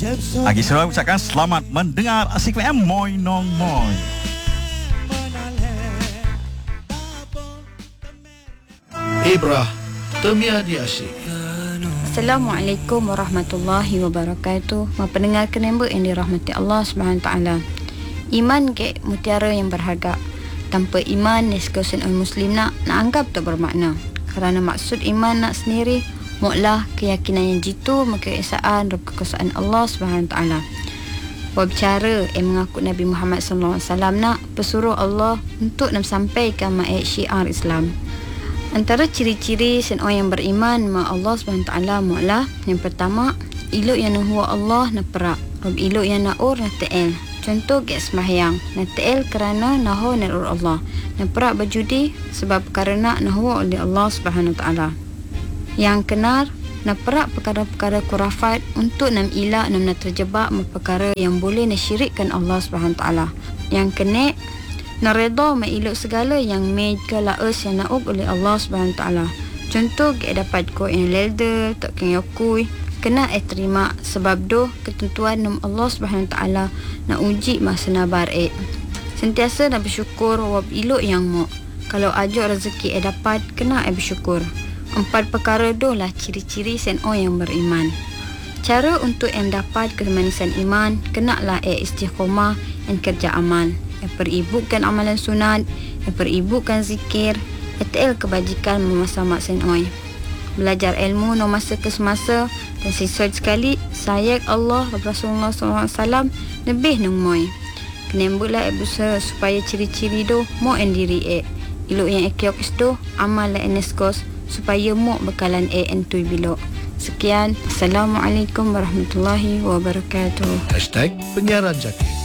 Lagi selalu ucapkan selamat mendengar Asik FM Moi Nong Moi. Ibrah Temia di Asyik. Assalamualaikum warahmatullahi wabarakatuh. Pendengar kenembek yang dirahmati Allah Subhanahu taala. Iman ke mutiara yang berharga. Tanpa iman nesgosen muslim nak anggap tak bermakna. Kerana maksud iman nak sendiri mu'lah keyakinan yang jitu keesaan dan kekuasaan Allah Subhanahu taala. Berbicara mengaku Nabi Muhammad sallallahu alaihi wasallam nak pesuruh Allah untuk nak sampaikan syiar Islam. Antara ciri-ciri seorang yang beriman ma Allah SWT mu'lah. Yang pertama, ilok yang huwa Allah na perak. Rob ilok yang naur na ta'el. Contoh ke sembahyang. Na ta'el kerana nahu na ur Allah. Na perak berjudi sebab kerana nahu oleh Allah SWT. Yang kenar, na perak perkara-perkara kurafat untuk nam ilak nam na terjebak perkara yang boleh na syirikkan Allah SWT. Yang kenek, nareda mailuk segala yang made ke laus yang naub oleh Allah Subhanahu taala. Contoh ke dapat ko yang lelder tak kena yakui kena terima sebab doh ketentuan nam Allah Subhanahu taala nak uji masa nabar sentiasa nak bersyukur wab iluk yang mu. Kalau ajak rezeki dapat kena bersyukur. 4 perkara doh lah ciri-ciri sen yang beriman. Cara untuk dapat kemanisan iman kena lah istiqomah dan kerja amal. Yang peribukan amalan sunat, yang peribukan zikir, etel kebajikan memasa-mak senoi. Belajar ilmu no masa ke semasa dan sesuai sekali sayang Allah Rasulullah SAW lebih nung moi. Kenembutlah berusaha supaya ciri-ciri do mo endiri ilok yang ekiokis do amal la eneskos supaya mo bekalan entui bilok. Sekian, Assalamualaikum warahmatullahi wabarakatuh. #penyiaran Jaki.